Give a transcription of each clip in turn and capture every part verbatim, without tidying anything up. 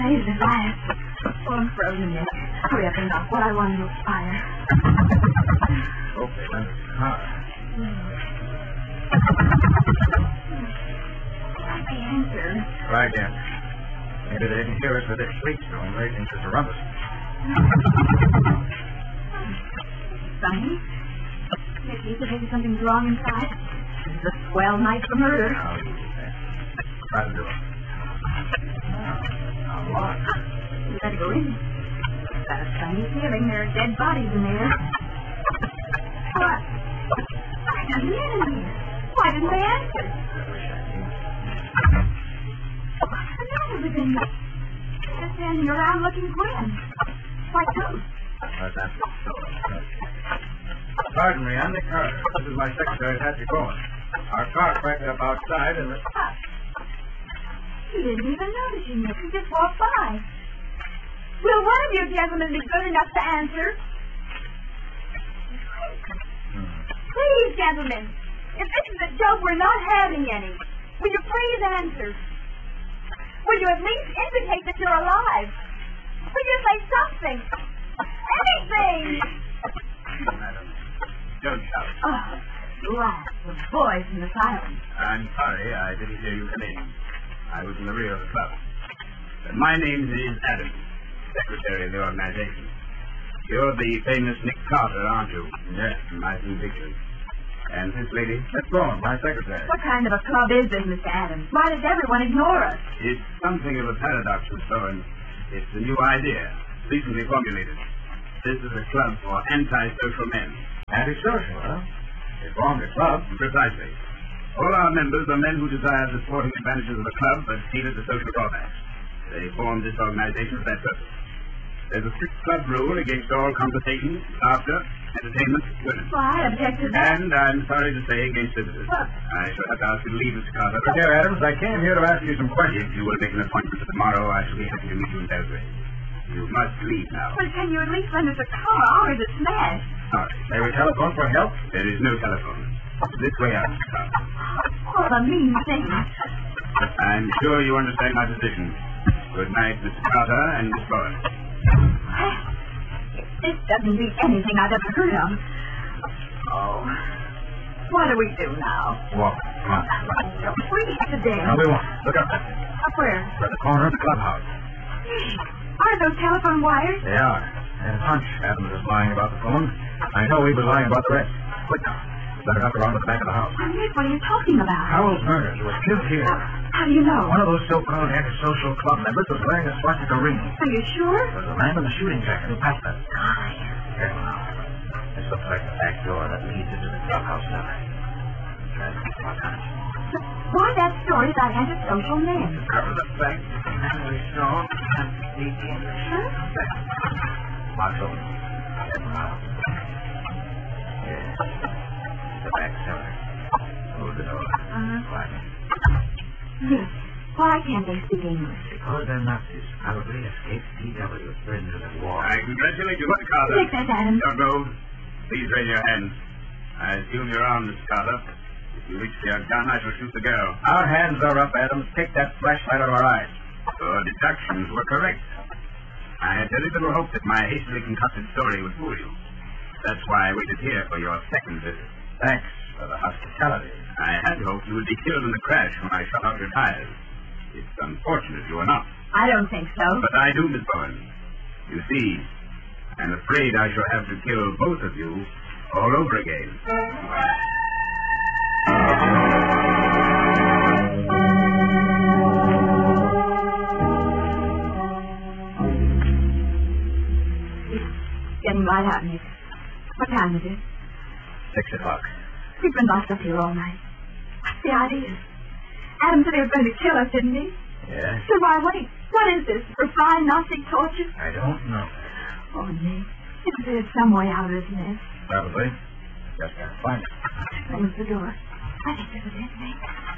made it at last. Oh, I'm frozen yet. Hurry up and knock what I want to fire. Okay, then. Car. The answer. Try again. Maybe they didn't hear us with their sleep storm raging to surround us. Sonny? It means that maybe something's wrong inside. It's a swell night for murder. I'll use that. Try the door. Now, lock. You better go in. Got a funny feeling there are dead bodies in there. What? I got men in here. Why didn't they answer? What's the matter with them? They're standing around looking grim. Like ghosts. How's that? Pardon me, Andy Carter. This is my secretary, Patsy Bowen. Our car cracked up outside and... Huh. He didn't even notice you, Nick. He just walked by. Will one of you gentlemen be good enough to answer? Hmm. Please, gentlemen. If this is a joke, we're not having any. Will you please answer? Will you at least indicate that you're alive? Will you say something? Anything! Madam, don't shout. Oh, laugh. The voice in the silence. I'm sorry, I didn't hear you come in. I was in the rear of the club. But my name is Adams, secretary of the organization. You're the famous Nick Carter, aren't you? Yes, my conviction. And this lady? Miss Bowen, my secretary. What kind of a club is this, Mister Adams? Why does everyone ignore us? It's something of a paradox, Miss Bowen. It's a new idea, recently formulated. This is a club for anti-social men. Anti-social, huh? They formed a club? Precisely. All our members are men who desire the sporting advantages of the club, but feel the social drawbacks. They formed this organization for that purpose. There's a strict club rule against all conversation, laughter, entertainment, women. Well, I object to that. And I'm sorry to say against visitors. What? I shall have to ask you to leave, Mister Carter. Look here, Adams, I came here to ask you some questions. If you will make an appointment for tomorrow, I shall be happy to meet you in Belgrade. You must leave now. Well, can you at least lend us a car? Ours is smashed. Sorry. May we telephone for help? There is no telephone. This way out, Mister Carter. What a mean thing. I'm sure you understand my position. Good night, Mister Carter and Miss Bowen. This doesn't beat anything I've ever heard of. Oh. What do we do now? Walk. Come on. You're free today. Now we won't. Look up. Up where? At the corner of the clubhouse. Are those telephone wires? They are. And Hunch Adams is lying about the phone. I know he was lying about the rest. Quick now. Better duck around to the back of the house. Oh, Nick, what are you talking about? Howells murdered. He was killed here. How do you know? One of those so-called antisocial club members was wearing a swastika ring. Are you sure? There was a man in the shooting jacket who passed us. Careful now. This looks like the back door that leads into the clubhouse now. Try to keep our time. Why that story about antisocial men? Cover the fact that the man we saw can't sneak in. Huh? Lock's open. Careful now. Yes. The back cellar. Hold the door. Uh-huh. Quiet. Nick, why can't they speak English? Because they're Nazis. Probably escaped D W prisoners of war. I congratulate you, Mister Carter. Nick, that's Adams. Don't go. Please raise your hands. I assume you're armed, Mister Carter. If you reach for your gun, I shall shoot the girl. Our hands are up, Adams. Take that flashlight out of our eyes. Your deductions were correct. I had very little hope that my hastily concocted story would fool you. That's why I waited here for your second visit. Thanks for the hospitality. I had hoped you would be killed in the crash when I shot out your tires. It's unfortunate you are not. I don't think so. But I do, Miss Bowen. You see, I'm afraid I shall have to kill both of you all over again. It's getting light out, Nick. What time is it? Six o'clock. We've been locked up here all night. What's the idea? Adam said he was going to kill us, didn't he? Yes? So why wait? What is this? Refined Gnostic torture? I don't know. Oh, Nick. Isn't there some way out of this mess? Probably. Just gotta find it. Close the door. I think there's a detonate.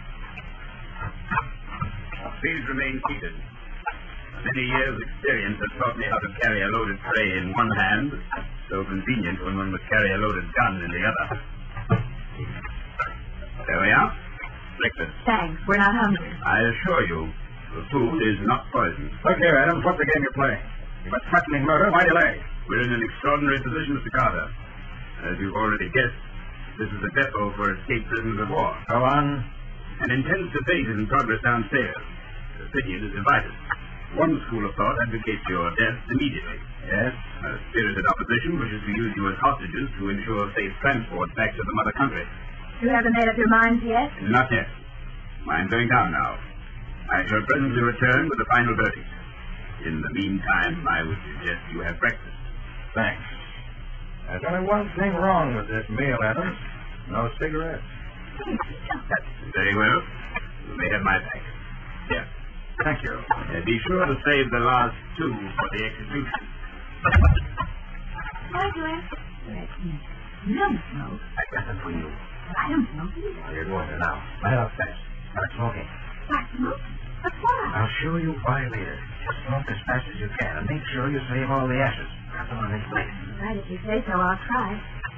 Please remain seated. Many years' experience has taught me how to carry a loaded tray in one hand, so convenient when one must carry a loaded gun in the other. There we are. Breakfast. Thanks. We're not hungry. I assure you, The food is not poisoned. Look here, Adams, what's the game you're playing? You've been threatening murder. Why delay? We're in an extraordinary position, Mister Carter. As you've already guessed, this is a depot for escaped prisoners of war. Go on. An intense debate is in progress downstairs. Opinion is divided. One school of thought advocates your death immediately. Yes? A spirited opposition wishes to use you as hostages to ensure safe transport back to the mother country. You haven't made up your minds yet? Not yet. I'm going down now. I shall presently return with the final verdict. In the meantime, I would suggest you have breakfast. Thanks. There's only one thing wrong with this meal, Adams. No cigarettes. Very well. You may have my pack. Here. Thank you. Uh, be sure to save the last two for the execution. Why do I? You don't smoke. I got them for you. I don't smoke either. Oh, you're going to now. Light up fast. Start smoking. Start smoke? But why? I'll show you why later. Just smoke as fast as you can and make sure you save all the ashes. Got them on this plate. Right, if you say so, I'll try.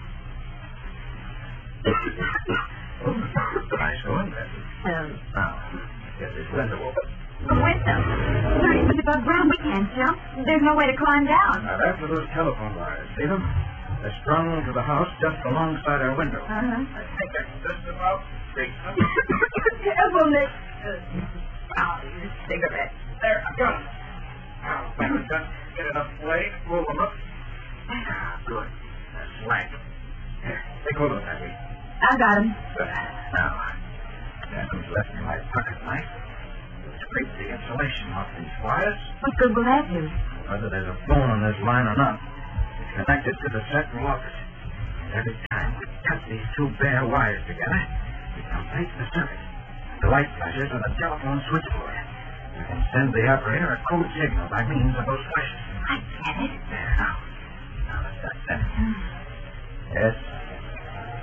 Oh, nice going, Bessie. Um, Now, get this window open. the window. thirty feet above ground, we can't jump. There's no way to climb down. Now, that's for those telephone wires. See them? They're strung to the house just alongside our window. Uh-huh. I think I can just about reach them. Careful, Nick. Oh, your cigarette. There, I got them. Now, just get enough play, pull them up. Ah, good. That's slack. Here, take hold of that. I got him. Good. Now, Adams left me my pocket knife. Scrape the insulation off these wires. What good will that do? Whether there's a phone on this line or not, it's connected to the central office. And every time we cut these two bare wires together, it completes the circuit. The light flashes on the telephone switchboard. You can send the operator a code signal by means of those flashes. I get it.